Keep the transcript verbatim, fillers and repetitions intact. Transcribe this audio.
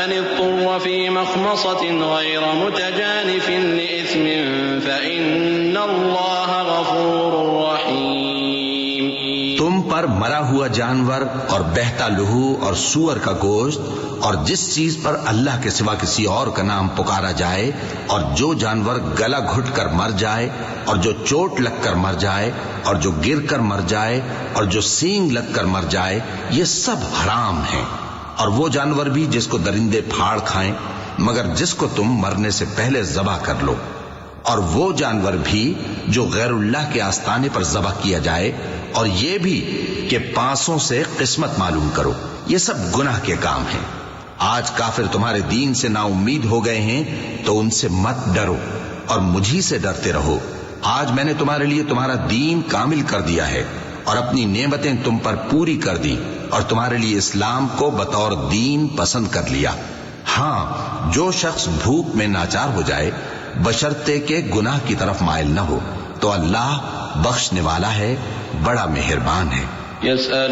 فمن اضطر في مخمصة غير متجانف لإثم فإن الله غفور رحيم. تم پر مرا ہوا جانور اور بہتا لہو اور سور کا گوشت اور جس چیز پر اللہ کے سوا کسی اور کا نام پکارا جائے اور جو جانور گلا گھٹ کر مر جائے اور جو چوٹ لگ کر مر جائے اور جو گر کر مر جائے اور جو سینگ لگ کر مر جائے، یہ سب حرام ہیں. اور وہ جانور بھی جس کو درندے پھاڑ کھائیں مگر جس کو تم مرنے سے پہلے ذبح کر لو، اور وہ جانور بھی جو غیر اللہ کے آستانے پر ذبح کیا جائے، اور یہ بھی کہ پانسوں سے قسمت معلوم کرو. یہ سب گناہ کے کام ہیں. آج کافر تمہارے دین سے نا امید ہو گئے ہیں تو ان سے مت ڈرو اور مجھی سے ڈرتے رہو. آج میں نے تمہارے لیے تمہارا دین کامل کر دیا ہے اور اپنی نعمتیں تم پر پوری کر دی اور تمہارے لیے اسلام کو بطور دین پسند کر لیا. ہاں، جو شخص بھوک میں ناچار ہو جائے بشرطے کہ گناہ کی طرف مائل نہ ہو تو اللہ بخشنے والا ہے، بڑا مہربان ہے. يسأل